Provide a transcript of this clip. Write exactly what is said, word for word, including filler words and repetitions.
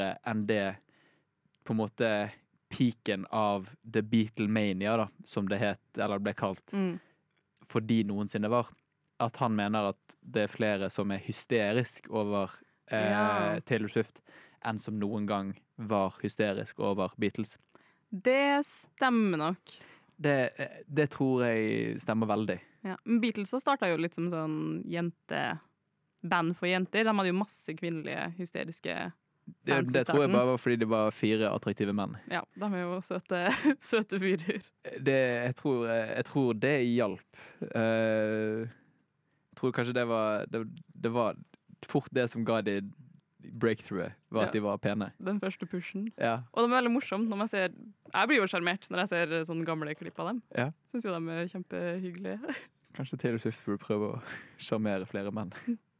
enn det på en måte piken av The Beatlemania, da, som det het, eller ble kalt, Mm. fordi noensinne var. At han mener at det er flere som er hysterisk over eh, Ja. Taylor Swift, enn som noen gang var hysterisk over Beatles. Det stemmer nok. Det, eh, det tror jeg stemmer veldig. Ja. Men Beatles så starta jo litt som sånn jenteband for jenter. De hadde jo masse kvinnelige hysteriske Det, fans i det tror jeg starten. bare var fordi de var fire attraktive menn. Ja, de er jo søte, søte fyrer. Det, jeg, tror, jeg tror det hjalp. Eh, jeg tror kanskje det var det, det var fort det som ga de breakthroughet, var at Ja. de var pene. Den første pushen. Ja. Og de er veldig morsomme når man ser Jeg blir jo sjarmert når jeg ser sånne gamle klipp av dem. Ja. Syns jo de er kjempehyggelige. Kanskje Taylor Swift burde prøve å sjarmere flere menn.